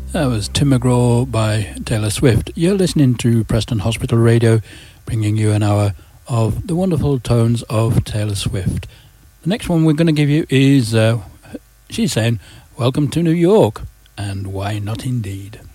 That was Tim McGraw by Taylor Swift. You're listening to Preston Hospital Radio, bringing you an hour of the wonderful tones of Taylor Swift. The next one we're going to give you is, she's saying, Welcome to New York, and why not indeed.